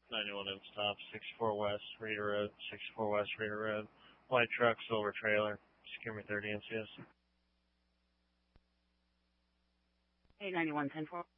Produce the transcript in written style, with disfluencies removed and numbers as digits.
91 M stop, 64 West Reader Road, 64 West Reader Road. White truck, silver trailer. Secure me 30 NCS. 891-10-4.